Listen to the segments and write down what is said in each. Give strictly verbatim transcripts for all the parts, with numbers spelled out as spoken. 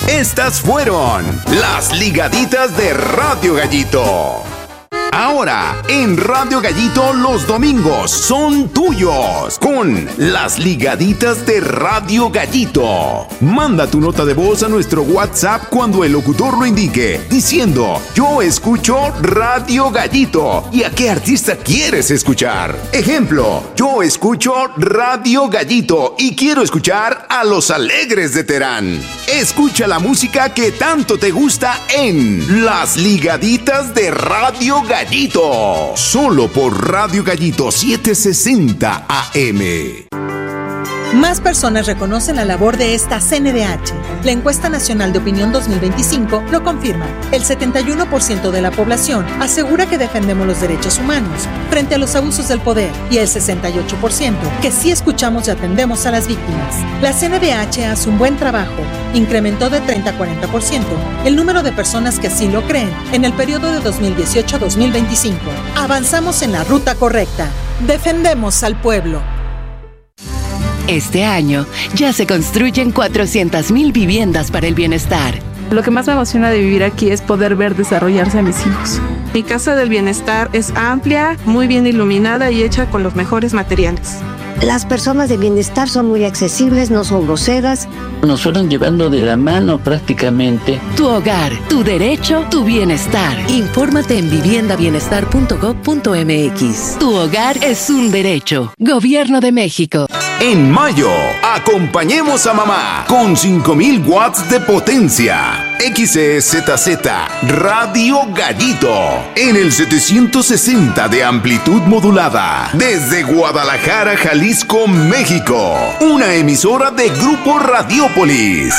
Estas fueron las ligaditas de Radio Gallito. Ahora, en Radio Gallito los domingos son tuyos con las ligaditas de Radio Gallito. Manda tu nota de voz a nuestro WhatsApp cuando el locutor lo indique, diciendo: yo escucho Radio Gallito. ¿Y a qué artista quieres escuchar? Ejemplo: yo escucho Radio Gallito y quiero escuchar a Los Alegres de Terán. Escucha la música que tanto te gusta en las ligaditas de Radio Gallito. Gallito, solo por Radio Gallito setecientos sesenta A M. Más personas reconocen la labor de esta C N D H. La encuesta nacional de opinión dos mil veinticinco lo confirma. El setenta y uno por ciento de la población asegura que defendemos los derechos humanos frente a los abusos del poder y el sesenta y ocho por ciento que sí escuchamos y atendemos a las víctimas. La C N D H hace un buen trabajo. Incrementó de treinta a cuarenta por ciento el número de personas que así lo creen en el periodo de dos mil dieciocho a dos mil veinticinco. Avanzamos en la ruta correcta. Defendemos al pueblo. Este año ya se construyen cuatrocientas mil viviendas para el bienestar. Lo que más me emociona de vivir aquí es poder ver desarrollarse a mis hijos. Mi casa del bienestar es amplia, muy bien iluminada y hecha con los mejores materiales. Las personas de bienestar son muy accesibles, no son groseras. Nos fueron llevando de la mano prácticamente. Tu hogar, tu derecho, tu bienestar. Infórmate en vivienda bienestar punto gob punto eme equis. Tu hogar es un derecho. Gobierno de México. En mayo, acompañemos a mamá con cinco mil watts de potencia. X E Z Z Radio Gallito en el setecientos sesenta de amplitud modulada desde Guadalajara, Jalisco, México. Una emisora de Grupo Radiópolis.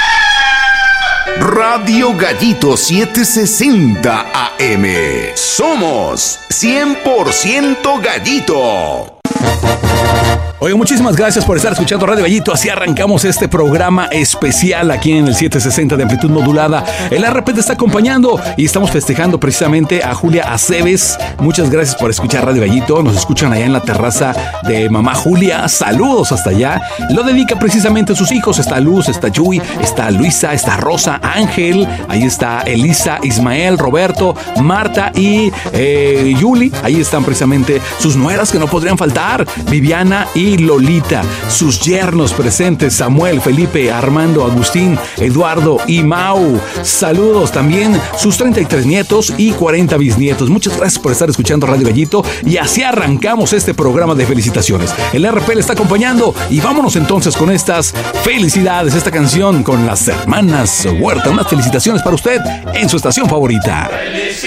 Radio Gallito setecientos sesenta A M. Somos cien por ciento Gallito. Oiga, muchísimas gracias por estar escuchando Radio Gallito. Así arrancamos este programa especial aquí en el setecientos sesenta de amplitud modulada. El R P te está acompañando y estamos festejando precisamente a Julia Aceves. Muchas gracias por escuchar Radio Gallito. Nos escuchan allá en la terraza de mamá Julia. Saludos hasta allá. Lo dedica precisamente a sus hijos. Está Luz, está Yui, está Luisa, está Rosa, Ángel. Ahí está Elisa, Ismael, Roberto, Marta y eh, Yuli. Ahí están precisamente sus nueras que no podrían faltar. Viviana y Lolita, sus yernos presentes, Samuel, Felipe, Armando, Agustín, Eduardo y Mau. Saludos también sus treinta y tres nietos y cuarenta bisnietos. Muchas gracias por estar escuchando Radio Gallito y así arrancamos este programa de felicitaciones. El R P le está acompañando y vámonos entonces con estas felicidades, esta canción con las hermanas Huerta. Unas felicitaciones para usted en su estación favorita.